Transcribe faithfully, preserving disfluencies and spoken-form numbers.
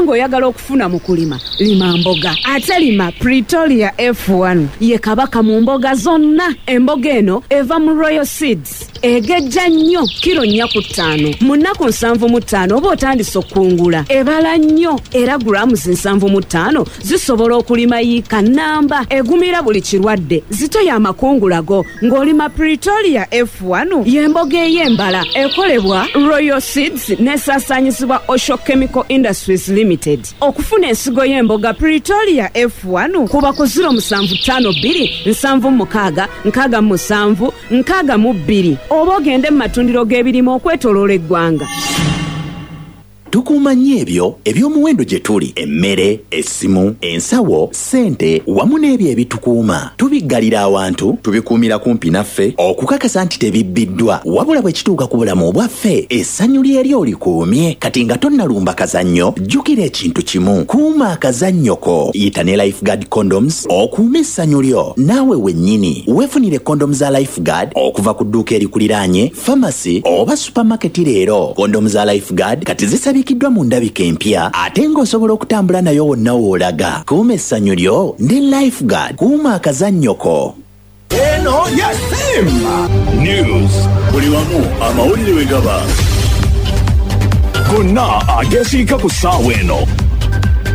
ng'oyagala okufuna mu kulima lima mboga ate lima Pretoria F one ye kabaka mu mboga zonna. Emboga eno eva mu Royal Seeds egejja nnyo kilo nnya ku ttaano mu nnaku nsanvu mu ttaano oba otandise okungula. Ebala nnyo era grams nsanvu mu ttaano zisobola okulima yiika nnamba egumira buli kirwadde. Zitoya amakungula go ng'olima Pretoria F one y'emboga ey'embala ekolebwa Royal Seeds n'esaasaanyizibwa Osho Chemical Industries Limited. Okufuna ensigo y'emboga Pretoria F one kuba ku zero musanvu ttaano bbiri nsanvu mukaaga nkaaga musanvu nkaaga mu bbiri oba ogende mu matundiro g'ebirimu okwetoloola eggwanga. Tukuuma nnyo ebyo eby'omuwendo gye tuli: emmere, essimu, ensawo, ssente wamu n'ebyo ebitukuuma. Tubiggalira awantu, tubikuumira kumpi naffe okukakasa nti tebibbiddwa. Wabula bwe kituuka ku bulamu bwaffe essanyu ly'eri olikuumye. Kati nga tonnalumba kazannyo, jjukira ekintu kimu: kuuma akazannyo ko. Yita ne Lifeguard Condoms okuuma essanyu lyo. Naawe wennyini weefunire condoms za Lifeguard okuva ku dduuka erikuliraanye, pharmacy oba supermarket leero. Condoms za Lifeguard kati zisabi kiddwa mu ndabika empya ate ng'osobola okutambula nayo wonna w'olaga. Kuuma essanyu lyo ne Lifeguard. Kuuma akazannyo ko. Eno ya Simba News. Buli wamu amawulire we gaba. Gonna agesiika ku ssaawa eno.